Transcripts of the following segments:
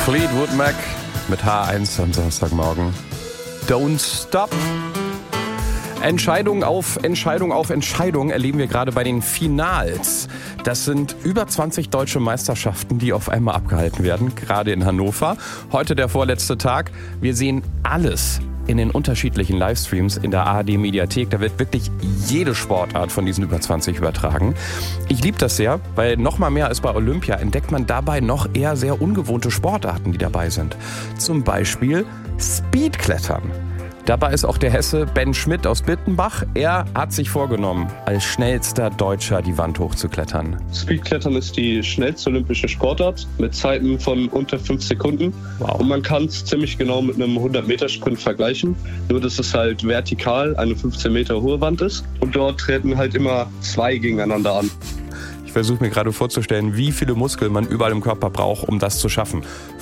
Fleetwood Mac mit H1 am Samstagmorgen. Don't stop. Entscheidung auf Entscheidung auf Entscheidung erleben wir gerade bei den Finals. Das sind über 20 deutsche Meisterschaften, die auf einmal abgehalten werden, gerade in Hannover. Heute der vorletzte Tag. Wir sehen alles in den unterschiedlichen Livestreams in der ARD-Mediathek. Da wird wirklich jede Sportart von diesen über 20 übertragen. Ich liebe das sehr, weil noch mal mehr als bei Olympia entdeckt man dabei noch eher sehr ungewohnte Sportarten, die dabei sind. Zum Beispiel Speedklettern. Dabei ist auch der Hesse Ben Schmidt aus Bittenbach. Er hat sich vorgenommen, als schnellster Deutscher die Wand hochzuklettern. Speedklettern ist die schnellste olympische Sportart mit Zeiten von unter 5 Sekunden. Wow. Und man kann es ziemlich genau mit einem 100-Meter-Sprint vergleichen. Nur, dass es halt vertikal eine 15 Meter hohe Wand ist. Und dort treten halt immer 2 gegeneinander an. Ich versuche mir gerade vorzustellen, wie viele Muskeln man überall im Körper braucht, um das zu schaffen.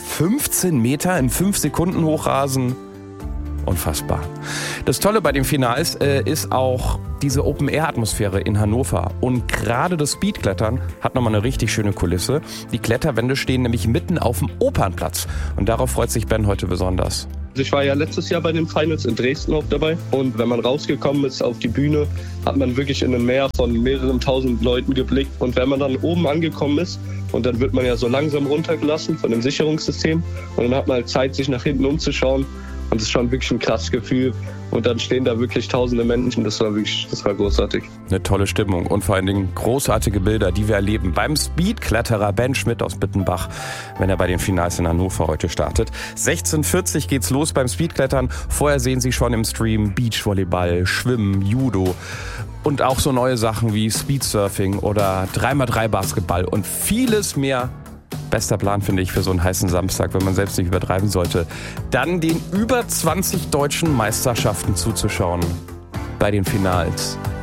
15 Meter in 5 Sekunden hochrasen? Unfassbar. Das Tolle bei den Finals ist auch diese Open-Air-Atmosphäre in Hannover. Und gerade das Speedklettern hat nochmal eine richtig schöne Kulisse. Die Kletterwände stehen nämlich mitten auf dem Opernplatz. Und darauf freut sich Ben heute besonders. Ich war ja letztes Jahr bei den Finals in Dresden auch dabei. Und wenn man rausgekommen ist auf die Bühne, hat man wirklich in ein Meer von mehreren tausend Leuten geblickt. Und wenn man dann oben angekommen ist, und dann wird man ja so langsam runtergelassen von dem Sicherungssystem. Und dann hat man halt Zeit, sich nach hinten umzuschauen. Und es ist schon wirklich ein krasses Gefühl. Und dann stehen da wirklich tausende Menschen. Das war großartig. Eine tolle Stimmung und vor allen Dingen großartige Bilder, die wir erleben beim Speedkletterer Ben Schmidt aus Bittenbach, wenn er bei den Finals in Hannover heute startet. 16:40 Uhr geht's los beim Speedklettern. Vorher sehen Sie schon im Stream Beachvolleyball, Schwimmen, Judo und auch so neue Sachen wie Speedsurfing oder 3x3 Basketball und vieles mehr. Bester Plan, finde ich, für so einen heißen Samstag, wenn man selbst nicht übertreiben sollte, dann den über 20 deutschen Meisterschaften zuzuschauen bei den Finals.